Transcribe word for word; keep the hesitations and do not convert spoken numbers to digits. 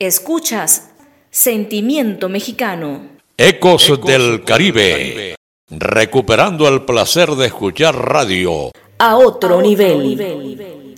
Escuchas Sentimiento Mexicano. Ecos, Ecos del Caribe. Caribe. Recuperando el placer de escuchar radio a otro, a otro nivel. nivel.